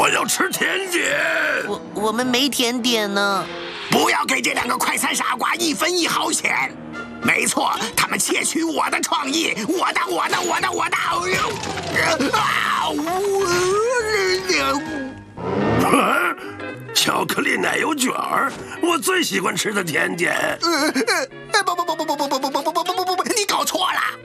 我要吃甜点。 我们没甜点呢。 不要给这两个快餐傻瓜1分1毫钱。没错，他们窃取我的创意，我的。 巧克力奶油卷儿，我最喜欢吃的甜点。 不，你搞错了。